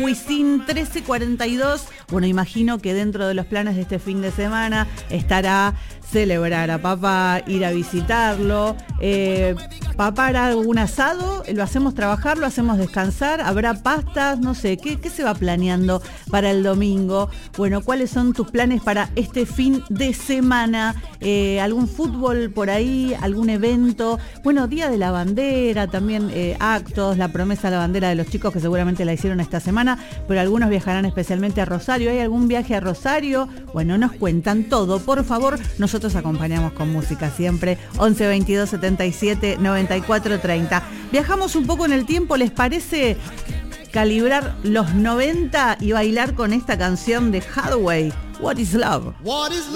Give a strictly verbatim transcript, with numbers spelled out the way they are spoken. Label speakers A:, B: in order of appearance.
A: Wisin trece cuarenta y dos, bueno, imagino que dentro de los planes de este fin de semana estará celebrar a papá, ir a visitarlo. Eh, papá hará algún asado, lo hacemos trabajar, lo hacemos descansar, habrá pastas, no sé, ¿qué, qué se va planeando para el domingo? Bueno, ¿cuáles son tus planes para este fin de semana? Eh, ¿Algún fútbol por ahí? ¿Algún evento? Bueno, Día de la Bandera, también eh, actos, la promesa a la bandera de los chicos que seguramente la hicieron esta semana, pero algunos viajarán especialmente a Rosario. ¿Hay algún viaje a Rosario? Bueno, nos cuentan todo, por favor. Nosotros acompañamos con música siempre. once veintidós setenta y siete noventa y cuatro treinta. Viajamos un poco en el tiempo, ¿les parece? Calibrar los noventa y bailar con esta canción de Hathaway, What is Love? What is